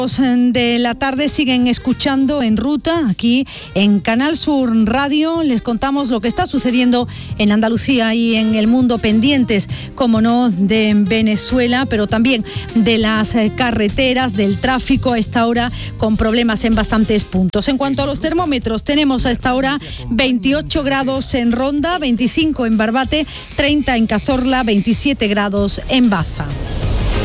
De la tarde siguen escuchando En Ruta, aquí en Canal Sur Radio. Les contamos lo que está sucediendo en Andalucía y en el mundo, pendientes, como no, de Venezuela, pero también de las carreteras, del tráfico a esta hora, con problemas en bastantes puntos. En cuanto a los termómetros, tenemos a esta hora 28 grados en Ronda, 25 en Barbate, 30 en Cazorla, 27 grados en Baza.